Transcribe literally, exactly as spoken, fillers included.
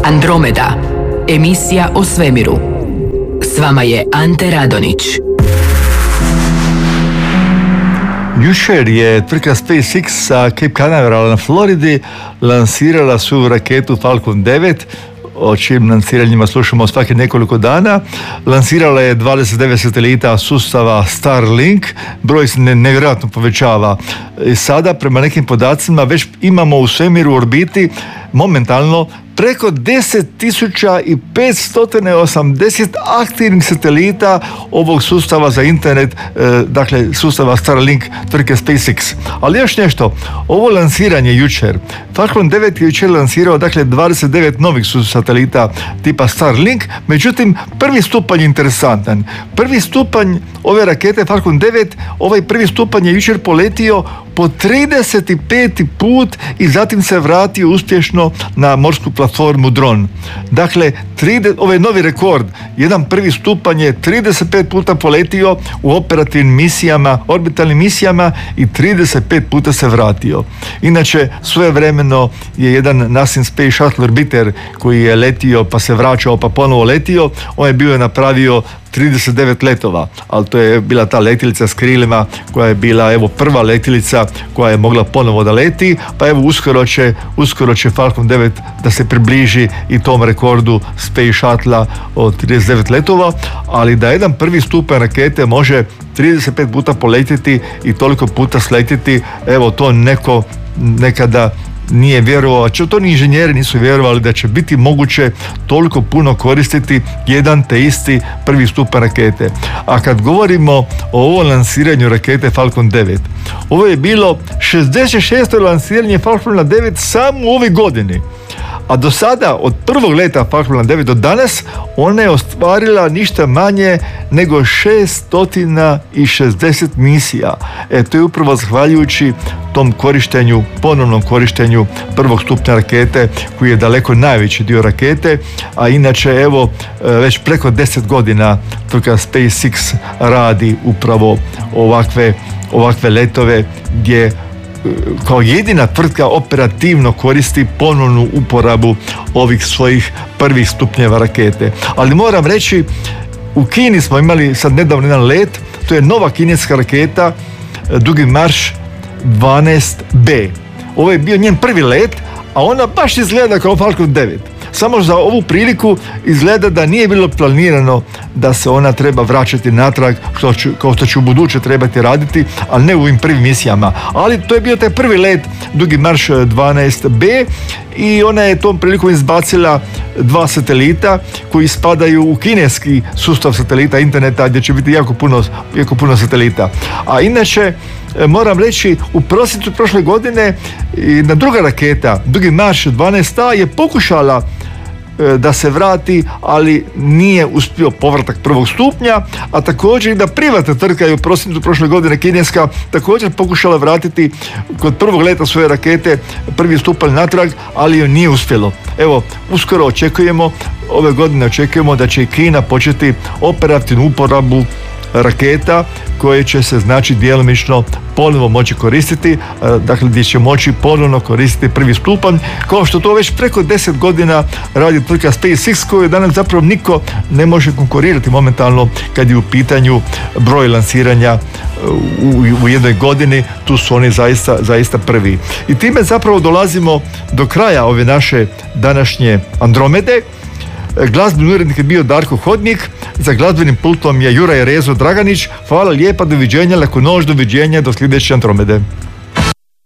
Andromeda, emisija o svemiru. S vama je Ante Radonić. Jučer je tvrtka SpaceX sa Cape Canaverala na Floridi lansirala svoju raketu Falcon devet, o čijim lansiranjima slušamo svake nekoliko dana. Lansirala je dvadeset devet satelita sustava Starlink, broj se ne, nevjerojatno povećava. I sada, prema nekim podacima, već imamo u svemiru u orbiti momentalno preko deset tisuća petsto osamdeset aktivnih satelita ovog sustava za internet, dakle sustava Starlink tvrtke SpaceX. Ali još nešto, ovo lansiranje jučer, Falcon devet je jučer lansirao dakle dvadeset devet novih satelita tipa Starlink, međutim prvi stupanj je interesantan. Prvi stupanj ove rakete Falcon devet, ovaj prvi stupanj je jučer poletio po trideset peti put i zatim se vratio uspješno na morsku platformu dron. Dakle, ovaj novi rekord, jedan prvi stupanj je trideset pet puta poletio u operativnim misijama, orbitalnim misijama i trideset pet puta se vratio. Inače, svojevremeno je jedan NASA Space Shuttle orbiter koji je letio pa se vraćao pa ponovo letio, on je bio napravio trideset devet letova, ali to je bila ta letjelica s krilima koja je bila evo prva letjelica koja je mogla ponovo da leti, pa evo uskoro će, uskoro će Falcon devet da se približi i tom rekordu Space Shuttle od trideset devet letova, ali da jedan prvi stupanj rakete može trideset pet puta poletjeti i toliko puta sletjeti, evo to neko nekada nije vjerovao, to ni inženjeri nisu vjerovali da će biti moguće toliko puno koristiti jedan te isti prvi stupanj rakete. A kad govorimo o ovom lansiranju rakete Falcon devet, ovo je bilo šezdeset šesto lansiranje Falcona devet samo u ovoj godini. A do sada, od prvog leta Falcona devet do danas, ona je ostvarila ništa manje nego šesto šezdeset misija. E, to je upravo zahvaljujući tom korištenju, ponovnom korištenju prvog stupnja rakete, koji je daleko najveći dio rakete, a inače, evo, već preko deset godina tvrtka SpaceX radi upravo ovakve, ovakve letove gdje kao jedina tvrtka operativno koristi ponovnu uporabu ovih svojih prvih stupnjeva rakete. Ali moram reći, u Kini smo imali sad nedavno jedan let, to je nova kineska raketa Dugi marš dvanaest be. Ovo je bio njen prvi let, a ona baš izgleda kao Falcon devet. Samo za ovu priliku izgleda da nije bilo planirano da se ona treba vraćati natrag, što ću, kao što će u buduće trebati raditi, ali ne u ovim prvim misijama. Ali to je bio taj prvi let Dugi marš dvanaest be i ona je tom prilikom izbacila dva satelita koji spadaju u kineski sustav satelita interneta, gdje će biti jako puno, jako puno satelita. A inače, moram reći, u prosincu prošle godine na druga raketa Dugi marš dvanaest a je pokušala da se vrati, ali nije uspio povratak prvog stupnja, a također i da privatna tvrtka je u prosincu prošle godine kineska također pokušala vratiti kod prvog leta svoje rakete prvi stupanj natrag, ali joj nije uspjelo. Evo, uskoro očekujemo, ove godine očekujemo da će i Kina početi operativnu uporabu raketa koje će se znači djelomično ponovo moći koristiti, dakle gdje će moći ponovno koristiti prvi stupanj, kao što to već preko deset godina radi tvrtka SpaceX, koju danas zapravo niko ne može konkurirati momentalno kad je u pitanju broj lansiranja u, u jednoj godini. Tu su oni zaista, zaista prvi. I time zapravo dolazimo do kraja ove naše današnje Andromede. Glazbeni urednik je bio Darko Hodnik, za glazbenim pultom je Juraj Rezo Draganić. Hvala lijepa, doviđenja, laku noć, doviđenja, do sljedeće Andromede.